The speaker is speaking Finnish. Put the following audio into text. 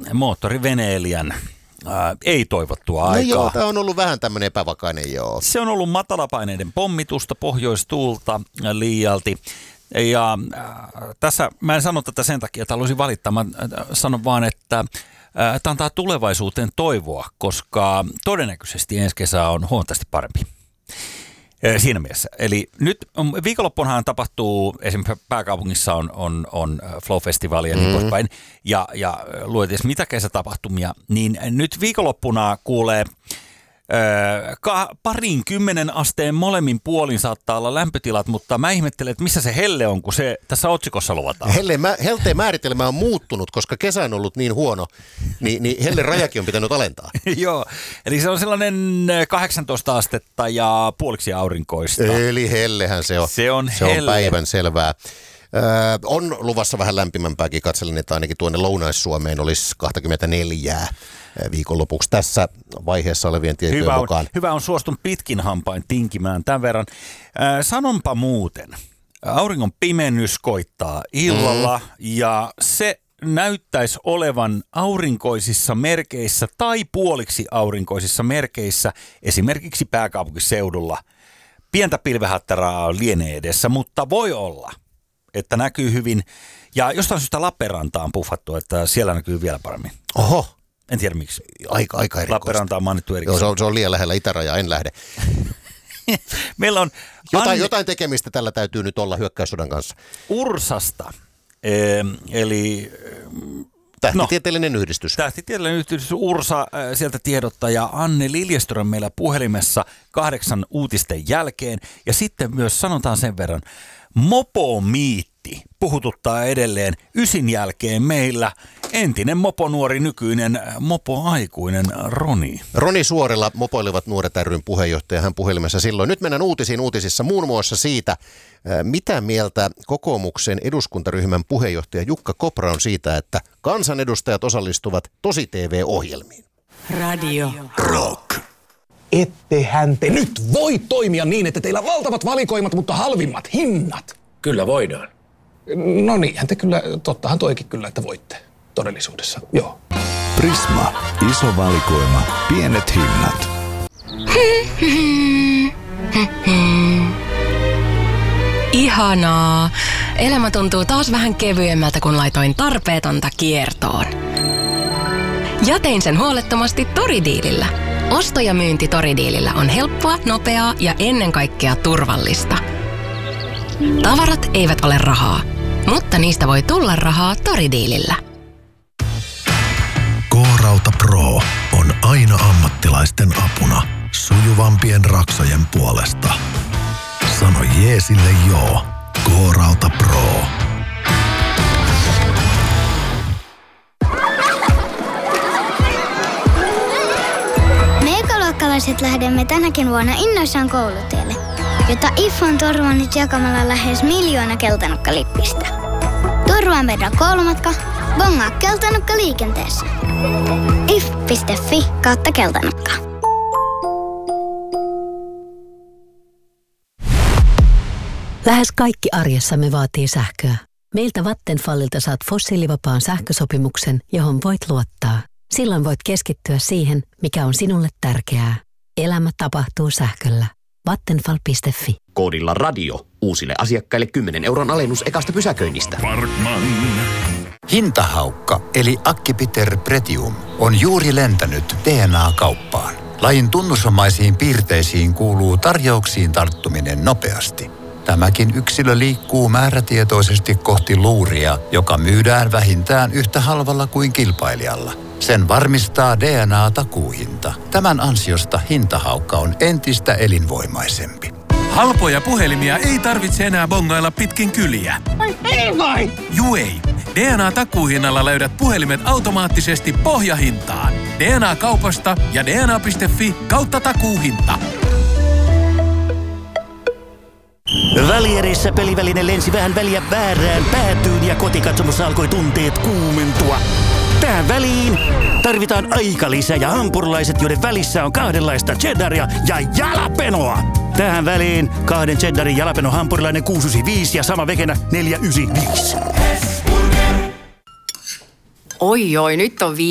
moottoriveneilijän ei-toivottua aikaa. No joo, tämä on ollut vähän tämmöinen epävakainen, joo. Se on ollut matalapaineiden pommitusta, pohjoistuulta liialti. Ja tässä mä en sano tätä sen takia, että haluaisin valittaa. Mä sanon vaan, että tämä antaa tulevaisuuteen toivoa, koska todennäköisesti ensi kesä on huomattavasti parempi. Siinä mielessä. Eli nyt viikonloppuunhan tapahtuu, esimerkiksi pääkaupungissa on Flow-festivaali ja niin poispäin, ja luetiin mitä kesätapahtumia, niin nyt viikonloppuna kuulee 20 asteen molemmin puolin saattaa olla lämpötilat, mutta mä ihmettelen, että missä se helle on, kun se tässä otsikossa luvataan. Helteen määritelmä on muuttunut, koska kesä on ollut niin huono, niin hellen rajakin on pitänyt alentaa. Joo, eli se on sellainen 18 astetta ja puoliksi aurinkoista. Eli hellehän se on. Se on päivän selvää. On luvassa vähän lämpimämpääkin, katselin, että ainakin tuonne Lounais-Suomeen olisi 24 viikonlopuksi tässä vaiheessa olevien tietojen mukaan. Hyvä on suostun pitkin hampain tinkimään tämän verran. Sanonpa muuten, auringon pimennys koittaa illalla ja se näyttäisi olevan aurinkoisissa merkeissä tai puoliksi aurinkoisissa merkeissä esimerkiksi pääkaupunkiseudulla. Pientä pilvehattaraa lienee edessä, mutta voi olla, että näkyy hyvin. Ja jostain syystä Lappeenranta on puffattu, että siellä näkyy vielä paremmin. Oho. En tiedä miksi. Aika erikoista. Lappeenranta on mainittu erikseen. Joo, se on liian lähellä itärajaa, en lähde. Meillä on jotain tekemistä tällä täytyy nyt olla hyökkäyssodan kanssa. Ursasta, eli tähtitieteellinen yhdistys. Tähtitieteellinen yhdistys Ursa, sieltä tiedottaja Anne Liljeström meillä puhelimessa 8 uutisten jälkeen. Ja sitten myös sanotaan sen verran, mopomiitti puhututtaa edelleen 9 jälkeen meillä entinen moponuori, nykyinen mopoaikuinen Roni. Roni Suorilla Mopoilevat nuoret ry:n puheenjohtaja, hän puhelimessa silloin. Nyt mennään uutisissa muun muassa siitä, mitä mieltä kokoomuksen eduskuntaryhmän puheenjohtaja Jukka Kopra on siitä, että kansanedustajat osallistuvat Tosi-TV-ohjelmiin. Radio Rock. Ettehän te nyt voi toimia niin, että teillä on valtavat valikoimat, mutta halvimmat hinnat. Kyllä voidaan. No niinhän te kyllä, tottahan toikin kyllä, että voitte todellisuudessa, joo. Prisma, iso valikoima, pienet hinnat. Ihanaa. Elämä tuntuu taas vähän kevyemmältä, kun laitoin tarpeetonta kiertoon. Ja tein sen huolettomasti Toridiilillä. Osto- ja myynti Toridiilillä on helppoa, nopeaa ja ennen kaikkea turvallista. Tavarat eivät ole rahaa, mutta niistä voi tulla rahaa Toridiilillä. K-Rauta Pro on aina ammattilaisten apuna sujuvampien raksojen puolesta. Sano jeesille joo. K-Rauta Pro. Me ekaluokkalaiset lähdemme tänäkin vuonna innoissaan koulutielle, jota IF on turvannut jakamalla lähes 1 miljoona keltanokkalippistä. Turvaan meidän koulumatka, bongaa keltanokka liikenteessä. if.fi/keltanokka. Lähes kaikki arjessamme vaatii sähköä. Meiltä Vattenfallilta saat fossiilivapaan sähkösopimuksen, johon voit luottaa. Silloin voit keskittyä siihen, mikä on sinulle tärkeää. Elämä tapahtuu sähköllä. Vattenfall.fi. Koodilla radio uusille asiakkaille 10 € alennus ekasta pysäköinnistä. Parkman. Hintahaukka eli Acipiter Pretium on juuri lentänyt DNA-kauppaan. Lajin tunnusomaisiin piirteisiin kuuluu tarjouksiin tarttuminen nopeasti. Tämäkin yksilö liikkuu määrätietoisesti kohti luuria, joka myydään vähintään yhtä halvalla kuin kilpailijalla. Sen varmistaa DNA-takuuhinta. Tämän ansiosta hintahaukka on entistä elinvoimaisempi. Halpoja puhelimia ei tarvitse enää bongailla pitkin kyliä. Ai ei vai? Juu ei. DNA-takuuhinnalla löydät puhelimet automaattisesti pohjahintaan. DNA-kaupasta ja dna.fi/takuuhinta. Välierissä peliväline lensi vähän väliä väärään päätyyn ja kotikatsomossa alkoi tunteet kuumentua. Tähän väliin tarvitaan aikalisä ja hampurilaiset, joiden välissä on kahdenlaista cheddaria ja jalapenoa. Tähän väliin 2 cheddarin jalapeno hampurilainen 695 ja sama vekenä 495. Oi, nyt on